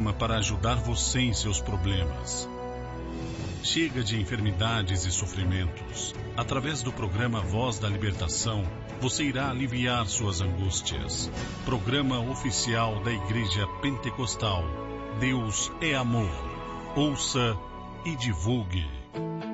programa para ajudar você em seus problemas. Chega de enfermidades e sofrimentos. Através do programa Voz da Libertação, você irá aliviar suas angústias. Programa oficial da Igreja Pentecostal. Deus é amor. Ouça e divulgue.